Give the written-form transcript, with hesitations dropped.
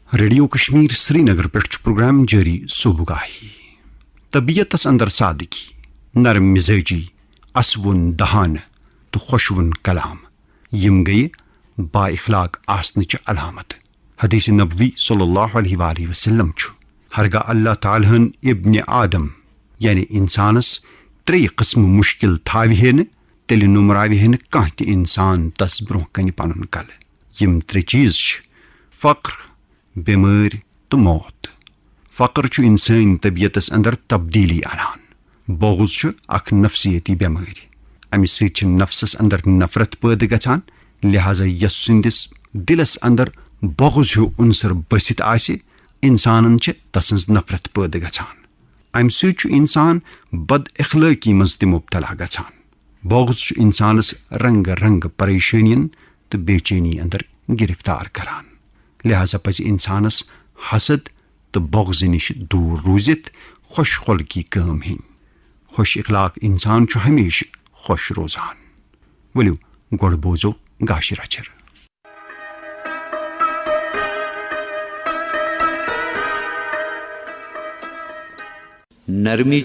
Radio Kashmir Srinagar पे programme जारी सुबगाही तबीयतस अंदर सादगी नरम मिजाजी असवुन दहान तो खुशवुन कलाम यम गई बाइखलाक आसनच अलामत। हदीस नबवी सल्लल्लाहु अलैहि वसल्लम छु हरगा अल्लाह ताला इब्न आदम यानी इंसानस त्रे किस्म मुश्किल थावे तेल नुमरावे कह त इंसान तस ब्रोह कन पन कल। यम त्रे चीज फ़क्र, बेमारी तो मौत। फ़क्र छु इंसानी तबीयतस अंदर तब्दीली आनान। बोगुज छु अख नफ्सियती बेमारी, अमि सच नफ्सस अंदर नफरत पैदा गछान। लिहाजा यस सुंदिस दिलस अंदर बोगुज हु उनसर बसित आसे इंसानन छ तसंस नफरत पैदा गछान। अमि सच इंसान बद अखलाकी मज त मुब्तला गछान। बोगुज छु इंसानस रंग रंग परेशानियन तो बेचैनी अंदर गिरफ्तार करान। लिहाजा पज इंसानस हसद तो बोगज निश दूर रूजित खुश खुलकी काम हिन। खुश इखलाक इंसान छु हमेशा खुश रोजान। वलियो गोड़ बोजो गाश रचर। नरमी